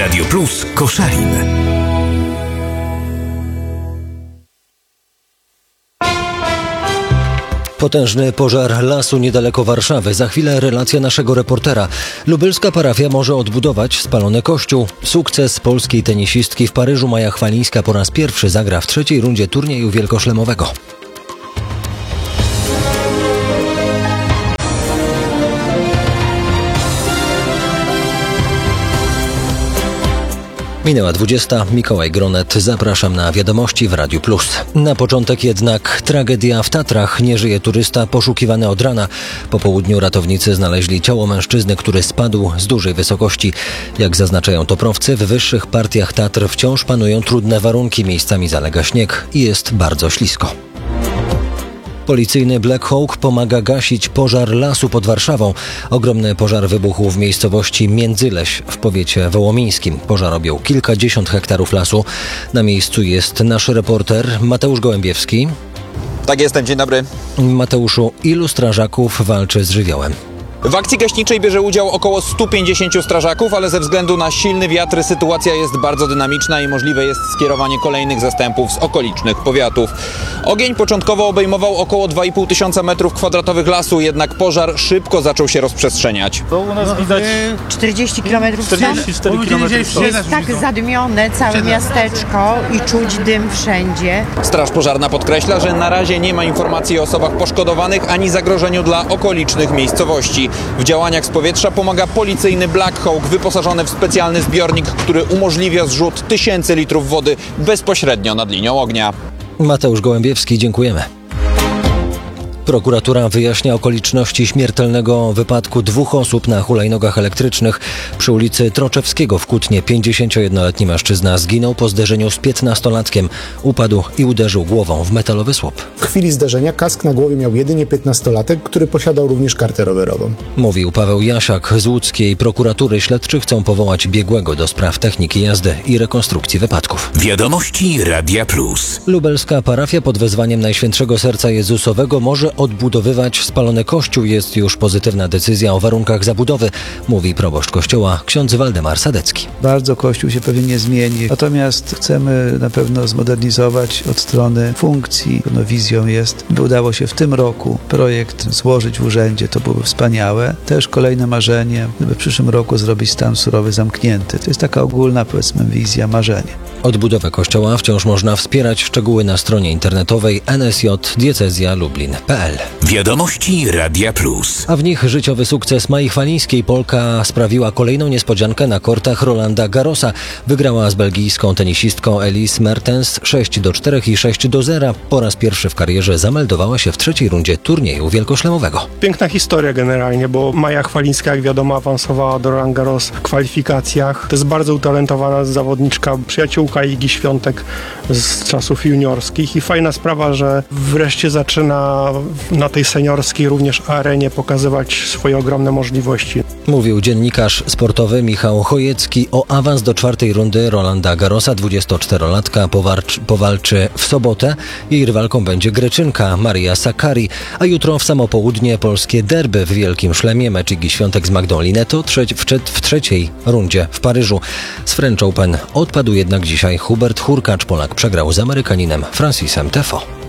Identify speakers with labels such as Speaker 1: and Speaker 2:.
Speaker 1: Radio Plus Koszalin.
Speaker 2: Potężny pożar lasu niedaleko Warszawy. Za chwilę relacja naszego reportera. Lubelska parafia może odbudować spalony kościół. Sukces polskiej tenisistki w Paryżu. Maja Chwalińska po raz pierwszy zagra w trzeciej rundzie turnieju wielkoszlemowego. Minęła 20. Mikołaj Gronet. Zapraszam na wiadomości w Radiu Plus. Na początek jednak tragedia w Tatrach. Nie żyje turysta poszukiwany od rana. Po południu ratownicy znaleźli ciało mężczyzny, który spadł z dużej wysokości. Jak zaznaczają toprowcy, w wyższych partiach Tatr wciąż panują trudne warunki. Miejscami zalega śnieg i jest bardzo ślisko. Policyjny Black Hawk pomaga gasić pożar lasu pod Warszawą. Ogromny pożar wybuchł w miejscowości Międzyleś w powiecie wołomińskim. Pożar objął kilkadziesiąt hektarów lasu. Na miejscu jest nasz reporter Mateusz Gołębiewski.
Speaker 3: Tak jestem, dzień dobry.
Speaker 2: Mateuszu, ilu strażaków walczy z żywiołem?
Speaker 3: W akcji gaśniczej bierze udział około 150 strażaków, ale ze względu na silny wiatr sytuacja jest bardzo dynamiczna i możliwe jest skierowanie kolejnych zastępów z okolicznych powiatów. Ogień początkowo obejmował około 2,5 tysiąca metrów kwadratowych lasu, jednak pożar szybko zaczął się rozprzestrzeniać.
Speaker 4: To u nas widać
Speaker 5: 40 km
Speaker 4: 44 km.
Speaker 5: Jest tak zadymione całe miasteczko i czuć dym wszędzie.
Speaker 3: Straż pożarna podkreśla, że na razie nie ma informacji o osobach poszkodowanych ani zagrożeniu dla okolicznych miejscowości. W działaniach z powietrza pomaga policyjny Black Hawk wyposażony w specjalny zbiornik, który umożliwia zrzut tysięcy litrów wody bezpośrednio nad linią ognia.
Speaker 2: Mateusz Gołębiewski, dziękujemy. Prokuratura wyjaśnia okoliczności śmiertelnego wypadku dwóch osób na hulajnogach elektrycznych przy ulicy Troczewskiego w Kutnie. 51-letni mężczyzna zginął po zderzeniu z 15-latkiem. Upadł i uderzył głową w metalowy słup.
Speaker 6: W chwili zdarzenia kask na głowie miał jedynie 15-latek, który posiadał również kartę rowerową.
Speaker 2: Mówił Paweł Jasiak z łódzkiej prokuratury. Śledczy chcą powołać biegłego do spraw techniki jazdy i rekonstrukcji wypadków.
Speaker 1: Wiadomości Radia Plus.
Speaker 2: Lubelska parafia pod wezwaniem Najświętszego Serca Jezusowego może odbudowywać spalony kościół. Jest już pozytywna decyzja o warunkach zabudowy, mówi proboszcz kościoła ksiądz Waldemar Sadecki.
Speaker 7: Bardzo kościół się pewnie nie zmieni, natomiast chcemy na pewno zmodernizować od strony funkcji. Wizją jest, by udało się w tym roku projekt złożyć w urzędzie, to byłoby wspaniałe. Też kolejne marzenie, by w przyszłym roku zrobić stan surowy zamknięty. To jest taka ogólna, powiedzmy, wizja, marzenie.
Speaker 2: Odbudowę kościoła wciąż można wspierać. Szczegóły na stronie internetowej nsj-diecezja-lublin.pl.
Speaker 1: Wiadomości Radia Plus.
Speaker 2: A w nich życiowy sukces Mai Chwalińskiej. Polka sprawiła kolejną niespodziankę na kortach Rolanda Garrosa. Wygrała z belgijską tenisistką Elise Mertens 6-4 i 6-0. Po raz pierwszy w karierze zameldowała się w trzeciej rundzie turnieju wielkoszlemowego.
Speaker 4: piękna historia generalnie, bo Maja Chwalińska, jak wiadomo, awansowała do Roland Garros w kwalifikacjach. To jest bardzo utalentowana zawodniczka, przyjaciółka Igi Świątek z czasów juniorskich i fajna sprawa, że wreszcie zaczyna na tej seniorskiej również arenie pokazywać swoje ogromne możliwości.
Speaker 2: Mówił dziennikarz sportowy Michał Chojecki. O awans do czwartej rundy Rolanda Garrosa 24-latka powalczy w sobotę. Jej rywalką będzie Greczynka Maria Sakkari, a jutro w samo południe polskie derby w Wielkim Szlemie. Mecz Igi Świątek z Magdą Linetto w trzeciej rundzie w Paryżu. Z French Open odpadł jednak dzisiaj Hubert Hurkacz. Polak przegrał z Amerykaninem Francisem Tiafoe.